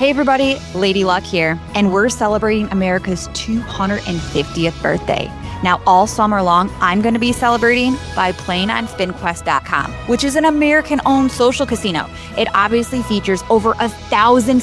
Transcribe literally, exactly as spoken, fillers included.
Hey everybody, Lady Luck here, and we're celebrating America's two hundred fiftieth birthday. Now, all summer long, I'm going to be celebrating by playing on Spin Quest dot com, which is an American-owned social casino. It obviously features over a thousand